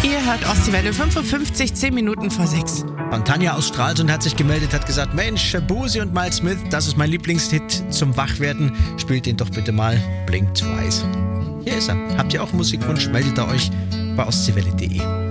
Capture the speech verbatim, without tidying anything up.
Ihr hört Ostseewelle fünfundfünfzig, zehn Minuten vor sechs. Und Tanja aus Stralsund hat sich gemeldet, hat gesagt, Mensch, Busi und Miles Smith, das ist mein Lieblingshit zum Wachwerden. Spielt den doch bitte mal. Blink Twice. Hier ist er. Habt ihr auch Musikwunsch? Meldet ihr euch bei ostseewelle punkt de.